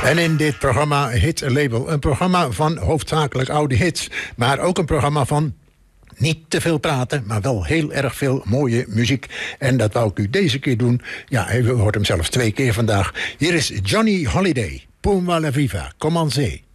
En in dit programma Hit Label, een programma van hoofdzakelijk oude hits, maar ook een programma van niet te veel praten, maar wel heel erg veel mooie muziek. En dat wou ik u deze keer doen. Ja, u hoort hem zelfs 2 keer vandaag. Hier is Johnny Holiday, Pour moi la viva, commencez.